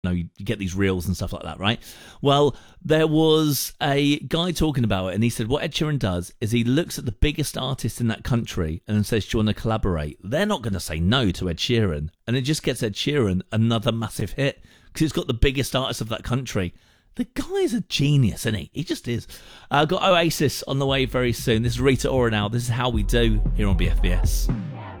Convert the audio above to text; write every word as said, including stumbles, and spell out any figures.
know, you get these reels and stuff like that, right? Well, there was a guy talking about it, and he said what Ed Sheeran does is he looks at the biggest artist in that country and then says, do you want to collaborate? They're not going to say no to Ed Sheeran, and it just gets Ed Sheeran another massive hit because it's got the biggest artist of that country. The guy's a genius, isn't he? He just is. I've uh, got Oasis on the way very soon. This is Rita Ora now. This is How We Do here on B F B S.